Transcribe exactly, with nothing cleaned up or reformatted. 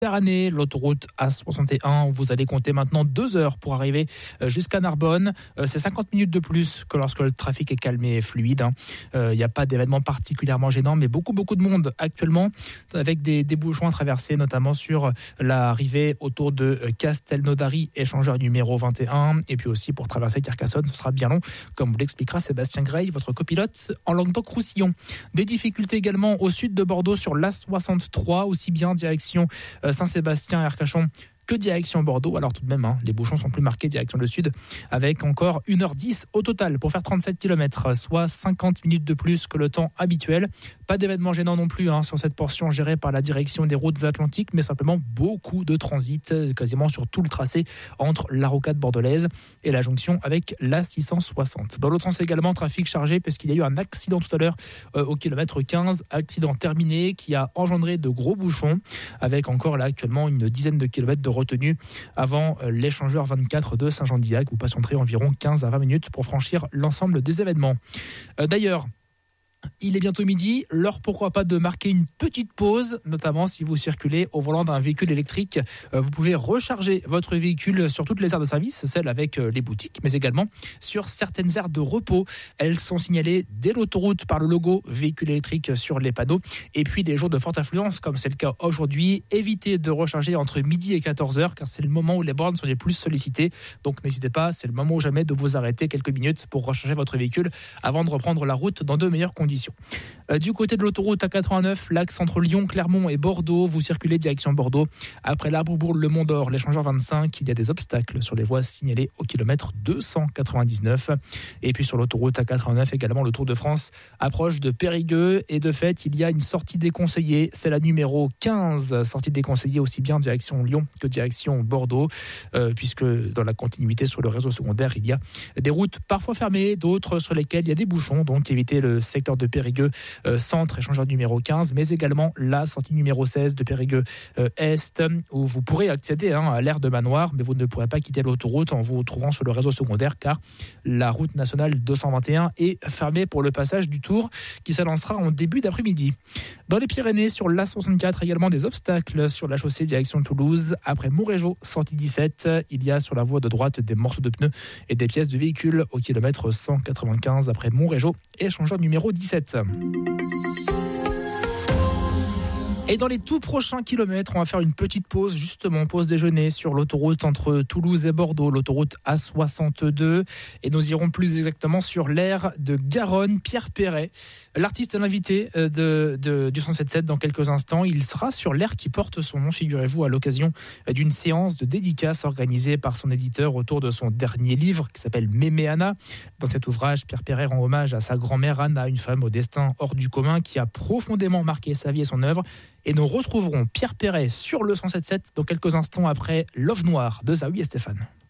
Méditerranée, l'autoroute A soixante et un, où vous allez compter maintenant deux heures pour arriver jusqu'à Narbonne. C'est cinquante minutes de plus que lorsque le trafic est calmé et fluide. Il n'y a pas d'événement particulièrement gênant, mais beaucoup, beaucoup de monde actuellement, avec des, des bouchons à traverser, notamment sur l'arrivée autour de Castelnaudary, échangeur numéro vingt et un, et puis aussi pour traverser Carcassonne, ce sera bien long, comme vous l'expliquera Sébastien Grey, votre copilote en Languedoc-Roussillon. Des difficultés également au sud de Bordeaux sur l'A soixante-trois, aussi bien direction Saint-Sébastien et Arcachon que direction Bordeaux. Alors tout de même, hein, les bouchons sont plus marqués direction le sud, avec encore une heure dix au total pour faire trente-sept kilomètres, soit cinquante minutes de plus que le temps habituel. Pas d'événement gênant non plus hein, sur cette portion gérée par la direction des routes atlantiques, mais simplement beaucoup de transit, quasiment sur tout le tracé entre la rocade bordelaise et la jonction avec l'A six cent soixante. Dans l'autre sens également, trafic chargé, parce qu'il y a eu un accident tout à l'heure euh, au kilomètre quinze, accident terminé qui a engendré de gros bouchons, avec encore là actuellement une dizaine de kilomètres de retenu avant l'échangeur vingt-quatre de Saint-Jean-d'Illac. Vous patienterez environ quinze à vingt minutes pour franchir l'ensemble des événements. Euh, d'ailleurs, il est bientôt midi, l'heure pourquoi pas de marquer une petite pause, notamment si vous circulez au volant d'un véhicule électrique. Vous pouvez recharger votre véhicule sur toutes les aires de service, celles avec les boutiques, mais également sur certaines aires de repos. Elles sont signalées dès l'autoroute par le logo véhicule électrique sur les panneaux. Et puis les jours de forte affluence, comme c'est le cas aujourd'hui, évitez de recharger entre midi et quatorze heures, car c'est le moment où les bornes sont les plus sollicitées. Donc n'hésitez pas, c'est le moment ou jamais de vous arrêter quelques minutes pour recharger votre véhicule avant de reprendre la route dans de meilleures conditions. Euh, du côté de l'autoroute A quatre-vingt-neuf, l'axe entre Lyon, Clermont et Bordeaux, vous circulez direction Bordeaux. Après l'Arbre-Bourg, le Mont d'Or, l'échangeur vingt-cinq, il y a des obstacles sur les voies signalées au kilomètre deux cent quatre-vingt-dix-neuf. Et puis sur l'autoroute A quatre-vingt-neuf, également le Tour de France approche de Périgueux. Et de fait, il y a une sortie déconseillée, c'est la numéro quinze, sortie déconseillée aussi bien direction Lyon que direction Bordeaux, euh, puisque dans la continuité sur le réseau secondaire, il y a des routes parfois fermées, d'autres sur lesquelles il y a des bouchons, donc évitez le secteur de Périgueux euh, centre, échangeur numéro quinze, mais également la sortie numéro seize de Périgueux euh, Est, où vous pourrez accéder hein, à l'aire de Manoir, mais vous ne pourrez pas quitter l'autoroute en vous trouvant sur le réseau secondaire, car la route nationale deux cent vingt et un est fermée pour le passage du Tour, qui s'annoncera en début d'après-midi. Dans les Pyrénées, sur l'A soixante-quatre, également des obstacles sur la chaussée direction Toulouse. Après Montrégeau, sortie dix-sept, il y a sur la voie de droite des morceaux de pneus et des pièces de véhicules au kilomètre cent quatre-vingt-quinze après Montrégeau, échangeur numéro dix-sept. Et dans les tout prochains kilomètres, on va faire une petite pause, justement, pause déjeuner sur l'autoroute entre Toulouse et Bordeaux, l'autoroute A soixante-deux. Et nous irons plus exactement sur l'aire de Garonne, Pierre Perret. L'artiste est l'invité de, de, du cent soixante-dix-sept dans quelques instants. Il sera sur l'aire qui porte son nom, figurez-vous, à l'occasion d'une séance de dédicace organisée par son éditeur autour de son dernier livre qui s'appelle Mémé Anna. Dans cet ouvrage, Pierre Perret rend hommage à sa grand-mère Anna, une femme au destin hors du commun qui a profondément marqué sa vie et son œuvre. Et nous retrouverons Pierre Perret sur le cent soixante-dix-sept dans quelques instants après Love Noir de Zawi et Stéphane.